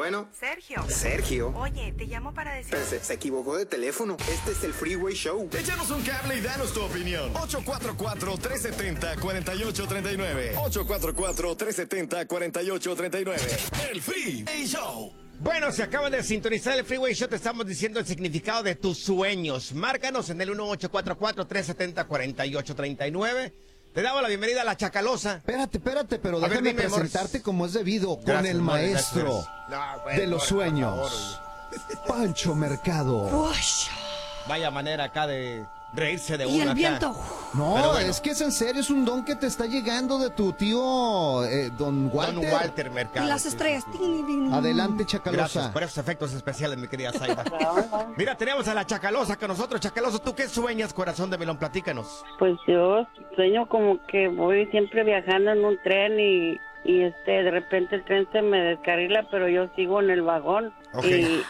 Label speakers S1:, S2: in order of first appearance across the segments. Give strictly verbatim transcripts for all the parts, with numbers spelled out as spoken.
S1: Bueno.
S2: Sergio.
S1: Sergio.
S2: Oye, te llamo para decir...
S1: Pero se, se equivocó de teléfono. Este es el Freeway Show.
S3: Échanos un cable y danos tu opinión. ocho cuatro cuatro, tres siete cero, cuatro ocho tres nueve. ocho cuatro cuatro, tres siete cero, cuatro ocho tres nueve. El Freeway Show.
S4: Bueno, si acaban de sintonizar el Freeway Show, te estamos diciendo el significado de tus sueños. Márcanos en el uno ocho cuatro cuatro, tres siete cero, cuatro ocho tres nueve. Te damos la bienvenida a La Chacalosa.
S5: Espérate, espérate, pero
S4: A ver,
S5: déjame
S4: dime,
S5: presentarte
S4: Morris.
S5: como es debido, con
S4: Gracias,
S5: el
S4: Morris,
S5: maestro
S4: gracias. No, bueno,
S5: de los
S4: por
S5: sueños,
S4: favor.
S5: Pancho Mercado.
S4: Vaya manera acá de reírse de uno
S6: Y el
S4: acá.
S6: viento.
S5: No,
S4: Pero bueno.
S5: es que es en serio, es un don que te está llegando de tu tío, eh, don Walter.
S4: Don Walter Mercado.
S6: Y las
S4: sí,
S6: estrellas.
S4: sí, sí.
S5: Adelante,
S4: Gracias
S5: Chacalosa.
S4: por esos efectos especiales, mi querida Zaida. Mira, tenemos a La Chacalosa con nosotros. Chacalosa, ¿tú qué sueñas, corazón de melón? Platícanos.
S7: Pues yo sueño como que voy siempre viajando en un tren y, y este de repente el tren se me descarrila, pero yo sigo en el vagón.
S4: Ok.
S7: Y,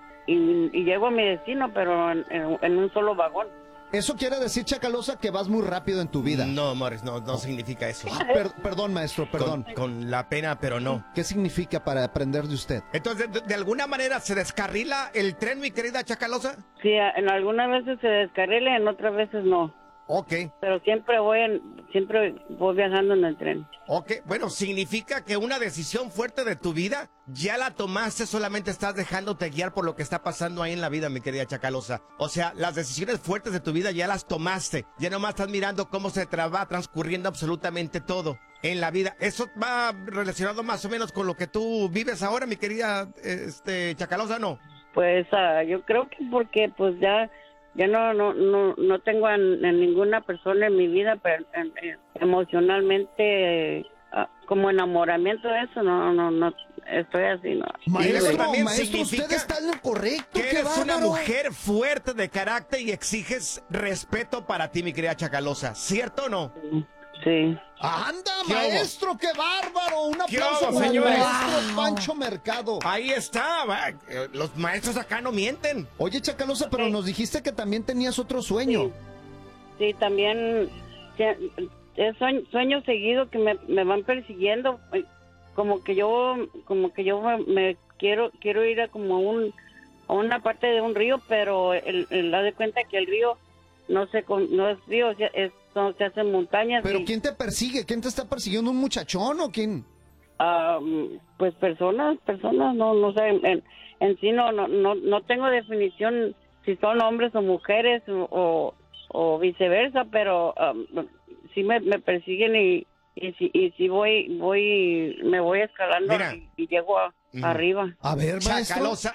S7: y, y llego a mi destino, pero en, en- en un solo vagón.
S5: Eso quiere decir, Chacalosa, que vas muy rápido en tu vida.
S4: No, Morris, no, no significa eso.
S5: Ah, per- perdón, maestro, perdón.
S4: Con, con la pena, pero no.
S5: ¿Qué significa para aprender de usted?
S4: Entonces, de, de alguna manera se descarrila el tren, mi querida Chacalosa.
S7: Sí, a- en algunas veces se descarrila, en otras veces no.
S4: Ok,
S7: Pero siempre voy en, siempre voy viajando en el tren.
S4: ok. Bueno, significa que una decisión fuerte de tu vida ya la tomaste, solamente estás dejándote guiar por lo que está pasando ahí en la vida, mi querida Chacalosa. O sea, las decisiones fuertes de tu vida ya las tomaste. Ya nomás estás mirando cómo se tra- va transcurriendo absolutamente todo en la vida. ¿Eso va relacionado más o menos con lo que tú vives ahora, mi querida este, Chacalosa, no?
S7: Pues ah, yo creo que porque pues ya ya no no no, no tengo a, a ninguna persona en mi vida, pero en- en- emocionalmente eh, ah, como enamoramiento de eso no no no estoy así, no.
S4: eso
S5: Maestro,
S4: también
S5: maestro, usted
S4: significa
S5: está en lo correcto.
S4: Que
S5: ¡Qué
S4: eres una
S5: bárbaro!
S4: mujer fuerte de carácter y exiges respeto para ti, mi querida Chacalosa. ¿Cierto o no?
S7: Sí.
S5: ¡Anda,
S4: ¿Qué hubo?
S5: maestro! ¡Qué bárbaro! Un
S4: ¿Qué
S5: aplauso
S4: hubo,
S5: para el
S4: señores?
S5: maestro Pancho Mercado.
S4: Ahí está. va, eh, Los maestros acá no mienten.
S5: Oye, Chacalosa, pero
S7: Sí.
S5: nos dijiste que también tenías otro sueño.
S7: Sí, también ya, es sueño, sueño seguido que me, me van persiguiendo, eh, como que yo como que yo me, me quiero quiero ir a como a un a una parte de un río, pero el, el da de cuenta que el río no se con- no es río, o sea, es, no, se hacen montañas.
S5: ¿Pero
S7: y,
S5: quién te persigue? ¿Quién te está persiguiendo? ¿Un muchachón o quién?
S7: ah, pues personas, personas, no no sé, en, en sí no, no no no tengo definición si son hombres o mujeres o, o, o viceversa, pero um, sí me, me persiguen y y si y si voy voy me voy escalando
S4: Mira.
S7: y, y llego a-
S4: Ujú.
S7: arriba.
S5: A ver, maestro.
S4: Chacalosa,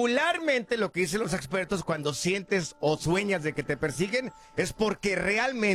S4: regularmente lo que dicen los expertos cuando sientes o sueñas de que te persiguen es porque realmente